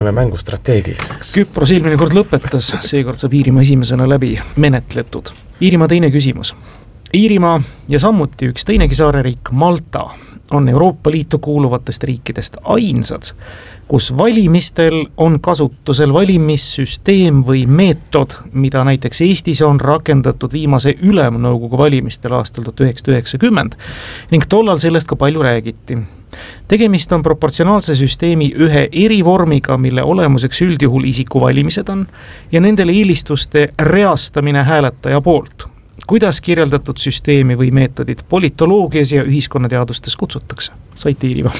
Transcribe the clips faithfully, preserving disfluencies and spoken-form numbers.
mängustrateegiliseks. Küpros eelmine kord lõpetas, seekord saab Iirimaa esimesena läbi menetletud. Iirimaa teine küsimus. Iirimaa ja samuti üks teinegi saareriik Malta on Euroopa Liitu kuuluvatest riikidest ainsad, kus valimistel on kasutusel valimissüsteem või meetod, mida näiteks Eestis on rakendatud viimase Ülemnõukogu valimistel aastal tuhat üheksasada üheksakümmend ning tollal sellest ka palju räägiti. Tegemist on proportsionaalse süsteemi ühe erivormiga, mille olemuseks üldjuhul isikuvalimised on ja nendele eelistuste reastamine hääletaja poolt. Kuidas kirjeldatud süsteemi või meetodid politoloogias ja ühiskonnateadustes kutsutakse? Saite Iirimaa?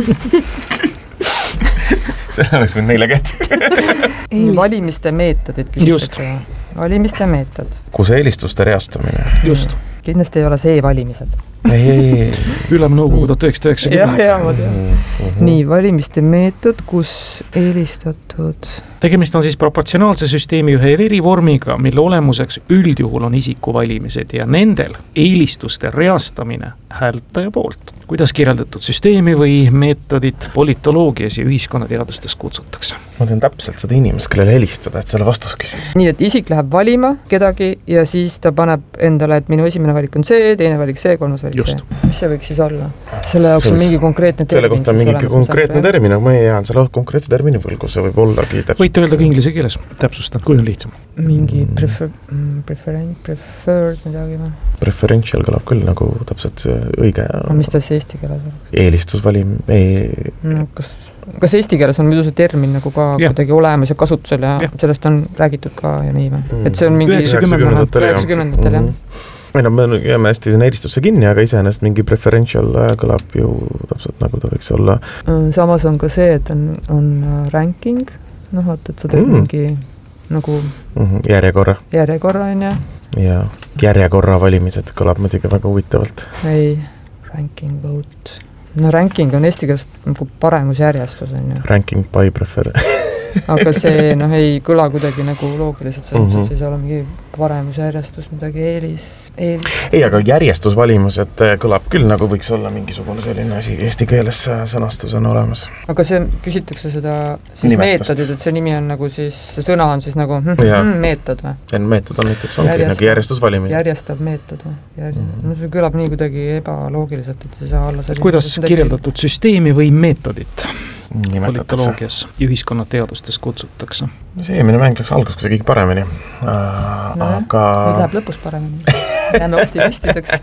Selle oleks võinud neile kätte. Valimiste meetodid küsitakse. Valimiste meetod. Kus eelistuste reastamine? Just. Kindlasti ei ole see valimised. Ei, ei, ei. Ülemnõukogu tuhat üheksasada üheksakümmend. Ja, ja, ma tean. Nii, valimiste meetod, kus eelistatud... Tegemist on siis proportsionaalse süsteemi ühe erivormiga, mille olemuseks üldjuhul on isikuvalimised ja nendel eelistuste reastamine hääletaja poolt. Kuidas kirjeldatud süsteemi või meetodit politoloogias ja ühiskonnateadustes kutsutakse? Ma tean täpselt seda inimest, kellele helistada, et selle vastus küsib. Nii, et isik läheb valima kedagi ja siis ta paneb endale, et minu esimene valik on see, teine valik see, kolmas valik Just. see. Mis see võiks siis olla? Selle jaoks on mingi konkreetne termin. Selle kohta on mingi konkreetne termin, aga ma ei jään selle konkreetse termini võlgu, see võib ollagi täpselt. Võite öelda ka inglise keeles, täpsustan, kui on lihtsam. Mingi prefer, preferent, preferred midagi või? Preferential kõlab küll nagu täpselt õige. Mis ta siis eesti keeles oleks? Eelistusvalim. Ei... No, kas, kas eesti keeles on muidu see termin nagu ka ja. Kuidagi olemas ja kasutusel ja, ja sellest on räägitud ka ja nii või? Mm. Et see on mingi üheksakümnendatel jah. Meil on, me jääme hästi siin eelistusse kinni, aga iseenesest mingi preferential kõlab ju täpselt nagu ta võiks olla. Samas on ka see, et on, on ranking, noh, et sa teed mm. mingi nagu mm-hmm. järjekorra. Järjekorra on ja. Ja järjekorra valimised kõlab muidugi väga huvitavalt. Ei, ranking vote. No ranking on eesti keeles nagu paremusjärjestus on ju. Ranking by prefer. Aga see noh ei kõla kuidagi nagu loogiliselt, see mm-hmm. siis olla mingi paremusjärjestus, midagi eelis, eelis. Ei, aga järjestusvalimused kõlab küll nagu võiks olla mingisugune selline asi eesti keeles sõnastus on olemas. Aga see küsitakse seda siis Nimetust. Meetodid, et see nimi on nagu siis, see sõna on siis nagu hm, hm, meetod või? See meetod on näiteks ongi Järjest, nagu järjestusvalimine. Järjestab meetod või? Järj... Mm-hmm. No see kõlab nii kuidagi ebaloogiliselt, et see saa olla selline... Kuidas kirjeldatud tegi... süsteemi või meetodit? Politoloogias ja ühiskonnateadustes kutsutakse. See eelmine mäng läks algus kuidagi paremini. Uh, no, aga... Nüüd läheb lõpus paremini. Jääme optimistideks.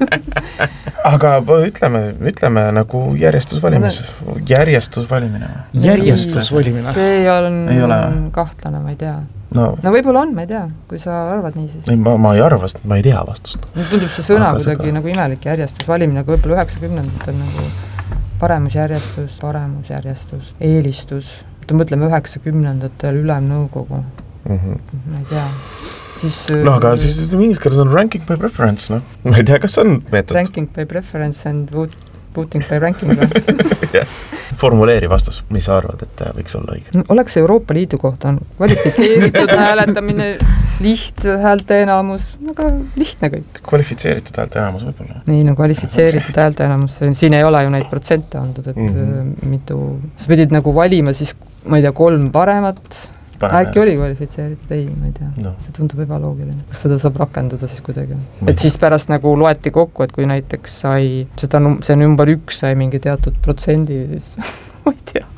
Aga ütleme, ütleme nagu järjestusvalimis. Järjestusvalimine. Järjestusvalimine. See on ei ole. Kahtlane, ma ei tea. No, no võib-olla on, ma ei tea. Kui sa arvad nii, siis... Ei, ma, ma ei arva, sest ma ei tea vastust. Tundub see sõna aga kuidagi ka... nagu imelik järjestusvalimine, aga võib-olla üheksakümnendatel nagu... Paremusjärjestus, paremusjärjestus, eelistus. Mõtleme üheksakümnendatel Ülemnõukogu. Mm-hmm. Ma ei tea. Siis, no aga siis mingis keeles on ranking by preference, no? Ma ei tea, kas on meetod? Ranking by preference and voting by ranking. yeah. Formuleeri vastus, mis sa arvad, et võiks olla õige? Oleks Euroopa Liidu kohta on kvalifitseeritud hääletamine, liht häälte enamus, aga lihtne kõik. Kvalifitseeritud häälte enamus võib-olla? Nii, no kvalifitseeritud häälte enamus, siin ei ole ju neid protsente andud, et mm-hmm. mitu, sa pidid nagu valima siis, ma ei tea, kolm paremat, äkki oli kvalifitseeritud, ei, ma ei tea, no. See tundub ebaloogiline, kas seda saab rakendada siis kuidagi, et siis pärast nagu loeti kokku, et kui näiteks sai, seda, see number üks sai mingi teatud protsendi, siis ma ei tea.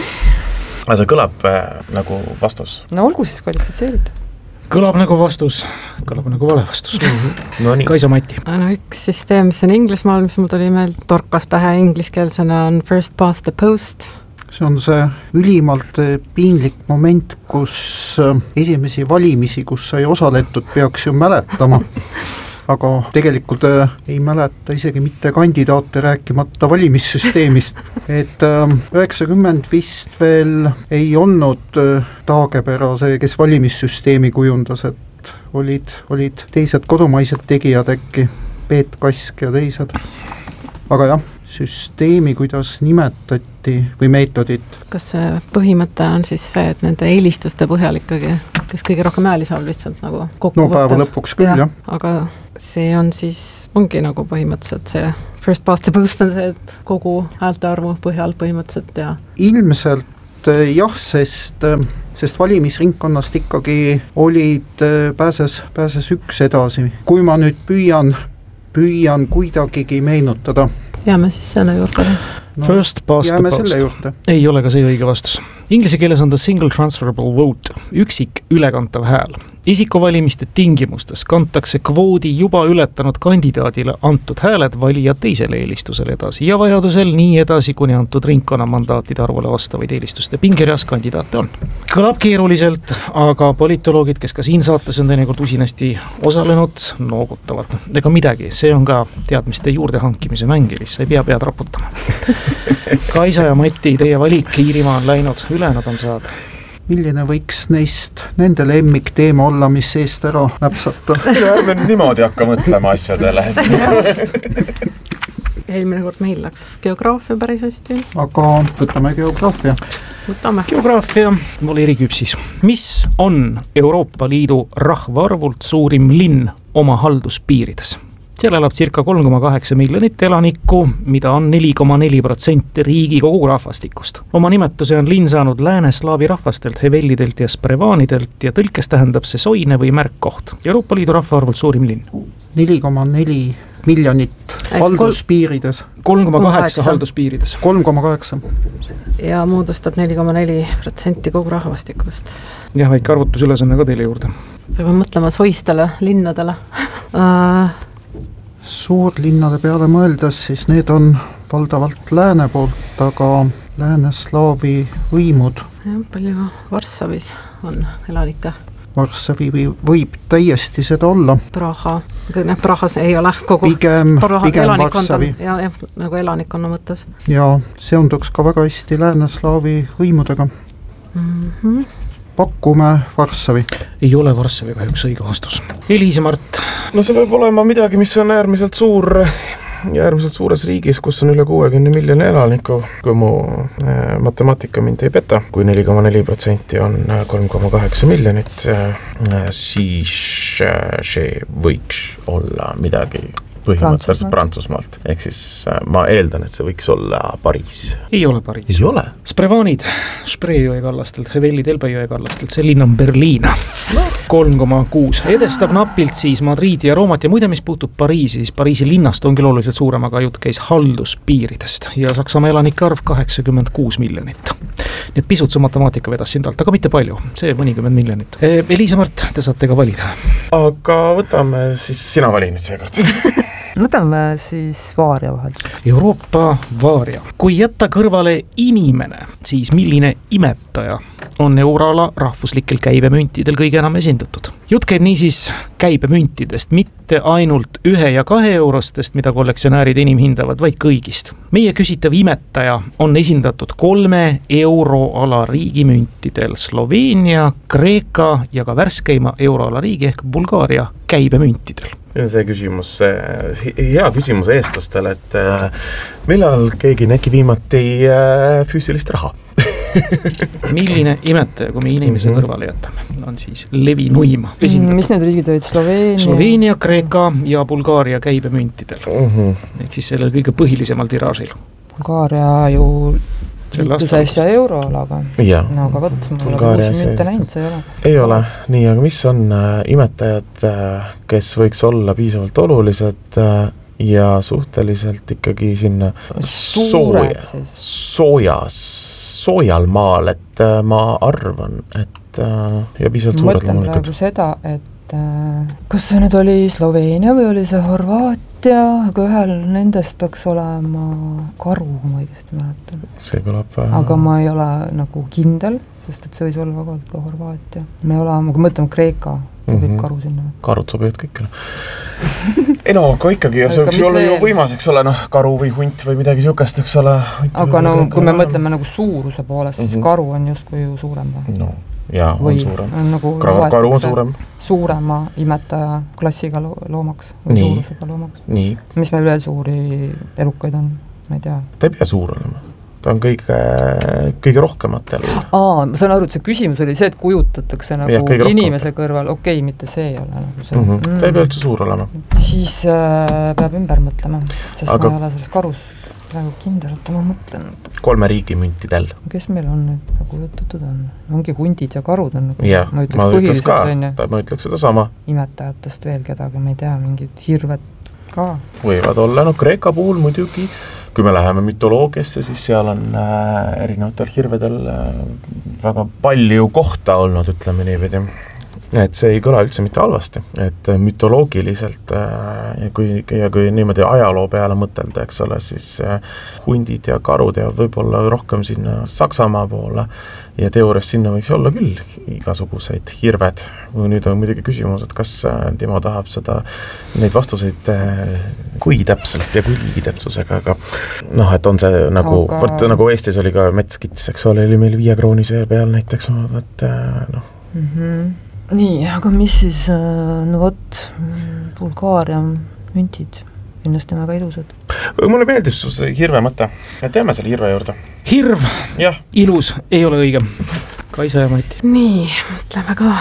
aga see kõlab äh, nagu vastus? No olgu siis kvalifitseeritud. Kõlab nagu vastus, kõlab nagu vale vastus. no, Kaisa Mati. No, üks süsteem, mis on Inglismaal, mis mul tuli meil torkas pähe ingliskeelsena, on first past the post. See on see ülimalt piinlik moment, kus esimesi valimisi, kus sai osaletud, peaks ju mäletama. Aga tegelikult ei mäleta isegi mitte kandidaate rääkimata valimissüsteemist. Et üheksakümmend vist veel ei olnud Taagepera see, kes valimissüsteemi kujundas, et olid, olid teised kodumaised tegijad äkki, Peet Kask ja teised. Aga jah, süsteemi, kuidas nimetati või meetodit. Kas see põhimõte on siis see, et nende eelistuste põhjal ikkagi, kes kõige rohkem ääli saab lihtsalt nagu kokku no, võttes? No päeva lõpuks küll, jah. Aga see on siis, ongi nagu põhimõtteliselt see first past the post on see, et kogu häälte arvu põhjal põhimõtteliselt ja... Ilmselt et jah, sest, sest valimisringkonnast ikkagi olid, pääses, pääses üks edasi. Kui ma nüüd püüan, püüan kuidagigi meenutada. Jääme siis selle juurde. No, First past the post. Ei ole ka see õige vastus. Inglise keeles on the single transferable vote, üksik ülekantav hääl. Isikuvalimiste tingimustes kantakse kvoodi juba ületanud kandidaadile antud hääled valija teisele eelistusele edasi ja vajadusel nii edasi, kuni antud ringkonna mandaatide arvule vastavaid eelistuste pingereas kandidaate on. Kõlab keeruliselt, aga politoloogid, kes ka siin saates on teinekord usinasti osalenud, noogutavad. Ega midagi, see on ka teadmiste juurde hankimise mängilis, sa ei pea pead raputama. Kaisa ja Mati, teie valik, Iirimaa on läinud, ülejäänud on saada. Milline võiks neist nende lemmik teema olla, mis eest ära näpsata? Ärme niimoodi hakka mõtlema asjadele. Eelmine kord meil läks geograafia päris hästi. Aga võtame geograafia. Võtame. Geograafia, Valeri Küpsis. Mis on Euroopa Liidu rahvaarvult suurim linn oma halduspiirides? Seal elab circa kolm koma kaheksa miljonit elanikku, mida on neli koma neli protsenti riigi kogu rahvastikust. Oma nimetuse on linn saanud lääneslaavi rahvastelt, hevellidelt ja sprevaanidelt ja tõlkes tähendab see soine või märkkoht. Euroopa Liidu rahvaarvult suurim linn. neli koma neli miljonit halduspiirides. kolm koma kaheksa halduspiirides. kolm koma kaheksa. Ja moodustab neli koma neli protsenti kogu rahvastikust. Jah, väike arvutusülesanne ka teile juurde. Peame mõtlema soistele linnadele. Uh... Suurlinnade peale mõeldes, siis need on valdavalt lääne poolt, aga lääneslaavi võimud. Ja, palju Varssavis on elanikke. Varssavi võib täiesti seda olla. Praha, Prahas ei ole kogu pigem, pigem Varssavi. Ja, ja nagu elanikkonna mõttes. Ja seonduks ka väga hästi lääneslaavi võimudega. Mhm. Pakkume Varssavi. Ei ole Varssavi kahjuks õige vastus. Eliise Mart. No see peab olema midagi, mis on äärmiselt suur ja äärmiselt suures riigis, kus on üle kuuekümne miljoni elaniku, kui mu äh, matemaatika mind ei peta. Kui neli koma neli protsenti on kolm koma kaheksa miljonit, äh, siis äh, see võiks olla midagi põhimõtteliselt Prantsusmaalt. Ehk siis ma eeldan, et see võiks olla Pariis. Ei ole Pariis. Ei ole. Sprevaanid Spree jõe kallastelt, Hevellid Elbe jõe kallastelt, see linn on Berliin. kolm koma kuus. Edestab napilt siis Madriidi ja Roomat ja muide, mis puutub Pariisi, siis Pariisi linnast on küll oluliselt suurem, aga jutt käis halduspiiridest ja Saksamaa elanike arv kaheksakümmend kuus miljonit. Nii et pisut su matemaatika vedas siin talt, aga mitte palju, see mõnikümmend miljonit. Eliisa Mart, te saate ka valida. Aga võtame siis, sina vali nüüd seekord. Võtame siis vaaria vahel. Euroopa vaaria. Kui jätta kõrvale inimene, siis milline imetaja on euroala rahvuslikel käibemüntidel kõige enam esindatud? Jutt käib niisiis käibemüntidest, mitte ainult ühe ja kahe eurostest, mida kollektsionäärid enim hindavad, vaid kõigist. Meie küsitav imetaja on esindatud kolme euroala riigimüntidel Sloveenia, Kreeka ja ka värskeima euroala riigi ehk Bulgaaria käibemüntidel. See küsimus, hea küsimus eestlastele, et millal keegi nägi viimati füüsilist raha? Milline imetaja, kui me inimese kõrvale jätame, on siis levinuim esindatud. Mis need riigid olid? Sloveenia? Sloveenia, Kreeka ja Bulgaaria käibemüntidel. Uh-huh. Ehk siis sellel kõige põhilisemal tiraažil. Bulgaaria ju liitus äsja euroalaga. No aga võt, mul ole uusi münte näinud, see ei ole. Ei ole, nii, aga mis on äh, imetajad, äh, kes võiks olla piisavalt olulised äh, ja suhteliselt ikkagi sinna sooja, soojas, soojal maal, et äh, ma arvan, et äh, ja piisavalt ma suured mõtlen praegu seda, et äh, kas see nüüd oli Sloveenia või oli see Horvaatia, aga ühel nendest peaks olema Karu, ma õigesti mäletan. See kõlab äh... aga ma ei ole nagu kindel, sest et see võis olla väga ka Horvaatia. Me ei ole, ma mõtlen Kreeka, ta võib mm-hmm. Karu sinna. Karud sobivad kõikele. ei no, aga ikkagi, ja see võiks olla ju võimas, eks ole, noh, karu või hunt või midagi siukest, eks ole. Aga no, kui me mõtleme nagu suuruse poolest, siis mm-hmm. karu on justkui ju suurem. No, jaa, on või suurem. On nagu karu on suurem. Suurema imetaja klassiga lo- loomaks või Nii. suurusega loomaks. Nii. Mis meil veel suuri elukaid on, ma ei tea. Ta ei pea suur olema. Ta on kõige, kõige rohkematel. Aa, ma saan aru, et see küsimus oli see, et kujutatakse nagu ja, inimese kõrval, okei, okay, mitte see ei ole nagu see. Mm-hmm. Mm. Ta ei pea üldse suur olema. Siis äh, peab ümber mõtlema, sest aga... ma ei ole selles karus. praegu kindlalt ma mõtlen. Kolme riigi müntidel. Kes meil on nüüd nagu juttutud on? Ongi hundid ja karud on nagu, ja, ma ütleks ma põhiliselt ütleks ka, on, ta, ma ütleks seda sama. Imetajatest veel kedagi, ma ei tea, mingid hirved ka. Võivad olla, no Kreeka puhul muidugi, kui me läheme mütoloogiasse, siis seal on äh, erinevatel hirvedel äh, väga palju kohta olnud, ütleme niipidi. Et see ei kõla üldse mitte halvasti, et mütoloogiliselt ja kui, ja kui niimoodi ajaloo peale mõtelda, eks ole, siis hundid ja karud ja võib-olla rohkem sinna Saksamaa poole ja teoorias sinna võiks olla küll igasuguseid hirved. Nüüd on muidugi küsimus, et kas Timo tahab seda, neid vastuseid kui täpselt ja kui täpsusega, aga noh, et on see nagu, aga... võrt, nagu Eestis oli ka metskits, eks ole, oli meil viie kroonise peal näiteks, et noh. Mhm. Nii, aga mis siis, no vot, Bulgaaria müntid, kindlasti väga ilusad. Mulle meeldib su see hirve mõte, et teeme selle hirve juurde. Hirv, jah. Ilus, ei ole õige. Kaisa ja Mati. Nii, mõtleme ka.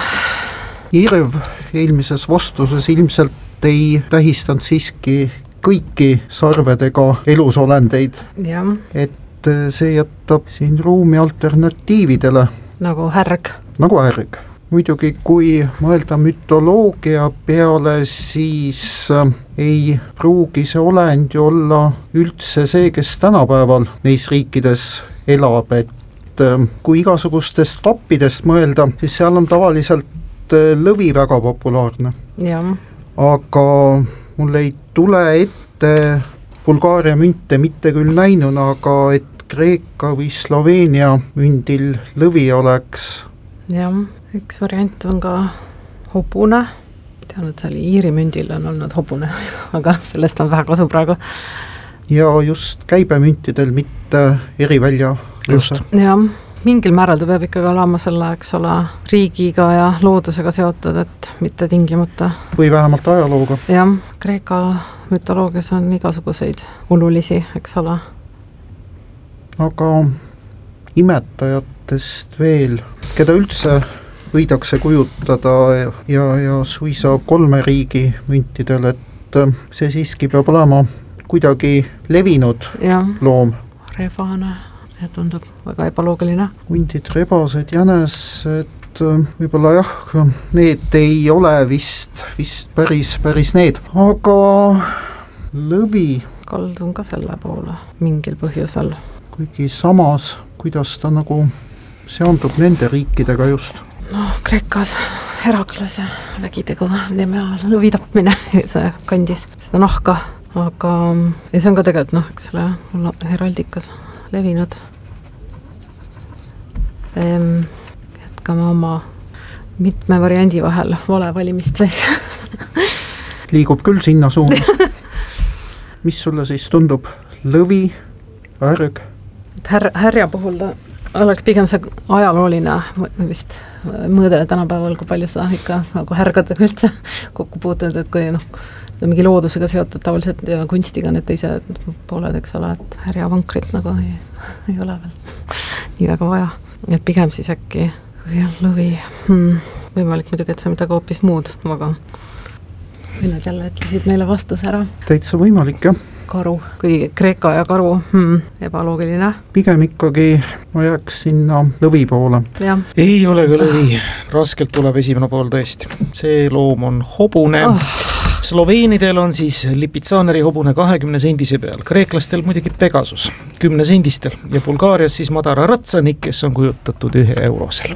Hirv eelmises vastuses ilmselt ei tähistanud siiski kõiki sarvedega elusolendeid, ja. et see jätab siin ruumi alternatiividele. Nagu härg. Nagu härg. Muidugi, kui mõelda mütoloogia peale, siis ei pruugi see olend ju olla üldse see, kes tänapäeval neis riikides elab, et kui igasugustest vappidest mõelda, siis seal on tavaliselt lõvi väga populaarne. Ja. Aga mul ei tule ette Bulgaaria münte mitte küll näinuna, aga et Kreeka või Sloveenia mündil lõvi oleks. Ja. Üks variant on ka hobune. Tean, et seal Iiri mündil on olnud hobune, aga sellest on vähe kasu praegu. Ja just käibemüntidel mitte erivälja. Just. Ja, mingil määral ta peab ikkagi olema selle, eks ole, riigiga ja loodusega seotud, et mitte tingimata. Või vähemalt ajalooga. Ja, Kreeka mütoloogias on igasuguseid olulisi, eks ole. Aga imetajatest veel, keda üldse võidakse kujutada ja, ja suisa kolme riigi müntidel, et see siiski peab olema kuidagi levinud ja. Loom. Rebane, ja tundub väga ebaloogiline. Hundid, rebased, jänesed, võib-olla jah, need ei ole vist, vist päris, päris need, aga lõvi. Kaldun ka selle poole mingil põhjusel. Kuigi samas, kuidas ta nagu seondub nende riikidega just. No, Kreekas Herakles ja vägitegu nime all lõvi tapmine, see kandis seda nahka, aga ja see on ka tegelikult, noh, eks ole, heraldikas levinud. Ehm, jätkame oma mitme variandi vahel vale valimist või? Liigub küll sinna suunas. Mis sulle siis tundub? Lõvi, härg? Här, härja puhul ta oleks pigem see ajalooline vist mõõde tänapäeval, kui palju seda ikka nagu härgadega üldse kokku puutunud, et kui noh, mingi loodusega seotud tavaliselt ja kunstiga need teised pooled, eks ole, et härjavankrit nagu ei, ei ole veel nii väga vaja. Et pigem siis äkki lõvi, hmm, võimalik muidugi, et see midagi hoopis muud, aga nad jälle ütlesid meile vastus ära. Täitsa võimalik, jah. Karu, kui Kreeka ja karu, hmm, ebaloogiline. Pigem ikkagi ma jääks sinna lõvi poole. Ja. Ei ole ka lõvi, raskelt tuleb esimene pool tõesti. See loom on hobune. Oh. Sloveenidel on siis Lipitsaaneri hobune kahekümne sendise peal, kreeklastel muidugi Pegasus kümne sendistel ja Bulgaarias siis Madara ratsanik, kes on kujutatud ühe eurosel.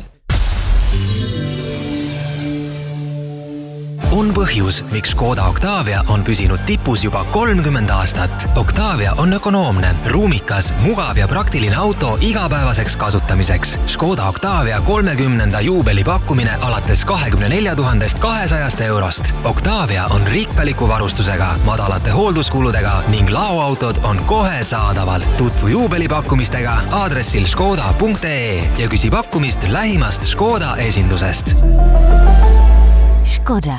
On põhjus, miks Škoda Octavia on püsinud tipus juba kolmkümmend aastat. Octavia on ökonoomne, ruumikas, mugav ja praktiline auto igapäevaseks kasutamiseks. Škoda Octavia kolmekümnenda juubeli pakkumine alates kahekümne nelja tuhandest kahesajast eurost. Octavia on rikkaliku varustusega, madalate hoolduskuludega ning laoautod on kohe saadaval. Tutvu juubeli pakkumistega aadressil škoda punkt ee ja küsi pakkumist lähimast Škoda esindusest. Škoda.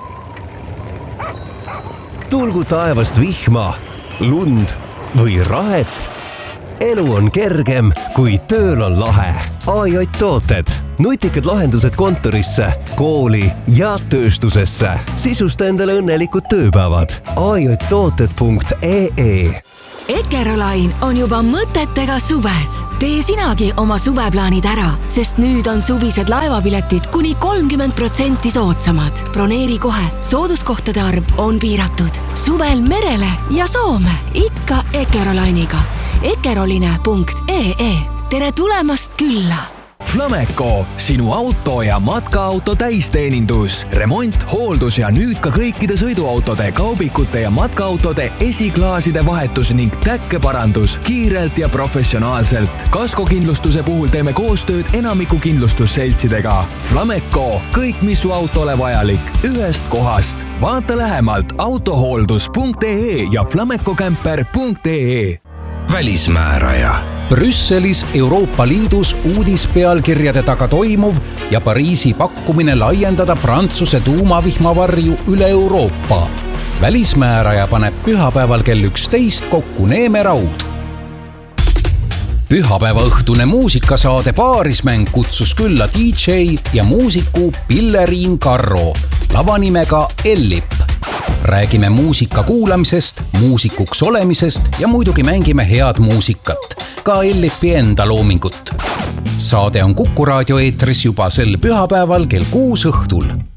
Tulgu taevast vihma, lund või rahet. Elu on kergem, kui tööl on lahe. A J tooted. Nutikad lahendused kontorisse, kooli ja tööstusesse. Sisusta endale õnnelikud tööpäevad. A J tooted punkt ee Eckerolain on juba mõtetega suves. Tee sinagi oma suveplaanid ära, sest nüüd on suvised laevapiletid kuni kolmkümmend protsenti soodsamad. Broneeri kohe, sooduskohtade arv on piiratud. Suvel merele ja Soome, ikka Eckerolainiga. Ekeroline punkt ee. Tere tulemast külla! Flameco, sinu auto ja matkaauto täisteenindus, remont, hooldus ja nüüd ka kõikide sõiduautode, kaubikute ja matkaautode esiklaaside vahetus ning täkkeparandus kiirelt ja professionaalselt. Kaskokindlustuse puhul teeme koostööd enamiku kindlustusseltsidega. Flameco, kõik mis su autole vajalik, ühest kohast. Vaata lähemalt autohooldus punkt ee ja flamecocamper punkt ee. Välismääraja. Brüsselis Euroopa Liidus uudispealkirjade taga toimuv ja Pariisi pakkumine laiendada Prantsuse tuumavihmavarju üle Euroopa. Välismääraja paneb pühapäeval kell üksteist kokku Neemeraud. Pühapäeva õhtune muusikasaade Paarismäng kutsus külla D J ja muusiku Pilleriin Karro lavanimega Ellip. Räägime muusika kuulamisest, muusikuks olemisest ja muidugi mängime head muusikat, ka Ellipi enda loomingut. Saade on Kuku raadio eetris juba sel pühapäeval kell kuus õhtul.